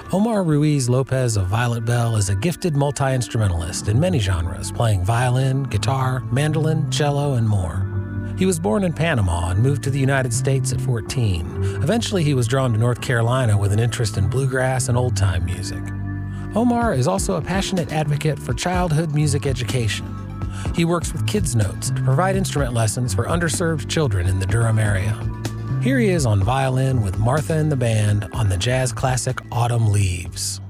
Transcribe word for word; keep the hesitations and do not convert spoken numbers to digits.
Omar Ruiz Lopez of Violet Bell is a gifted multi-instrumentalist in many genres, playing violin, guitar, mandolin, cello, and more. He was born in Panama and moved to the United States at fourteen. Eventually, he was drawn to North Carolina with an interest in bluegrass and old-time music. Omar is also a passionate advocate for childhood music education. He works with Kids Notes to provide instrument lessons for underserved children in the Durham area. Here he is on violin with Martha and the band on the jazz classic Autumn Leaves.